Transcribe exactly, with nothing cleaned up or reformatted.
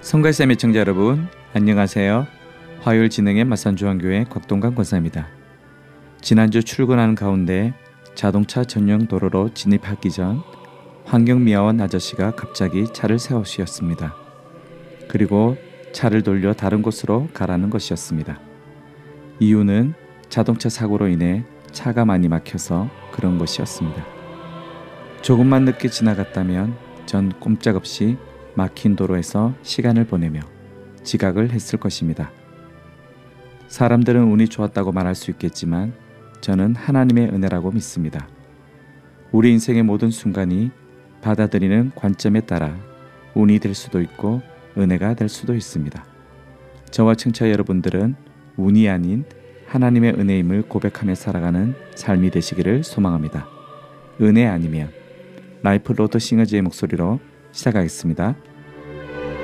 성가시의 시청자 여러분, 안녕하세요. 화요일 진행의 마산중앙교회 곽동강 권사입니다. 지난주 출근하는 가운데 자동차 전용 도로로 진입하기 전 환경미화원 아저씨가 갑자기 차를 세우시었습니다. 그리고 차를 돌려 다른 곳으로 가라는 것이었습니다. 이유는 자동차 사고로 인해 차가 많이 막혀서 그런 것이었습니다. 조금만 늦게 지나갔다면 전 꼼짝없이 막힌 도로에서 시간을 보내며 지각을 했을 것입니다. 사람들은 운이 좋았다고 말할 수 있겠지만 저는 하나님의 은혜라고 믿습니다. 우리 인생의 모든 순간이 받아들이는 관점에 따라 운이 될 수도 있고 은혜가 될 수도 있습니다. 저와 청취자 여러분들은 운이 아닌 하나님의 은혜임을 고백하며 살아가는 삶이 되시기를 소망합니다. 은혜 아니면 라이프 로드 싱어즈의 목소리로 시작하겠습니다.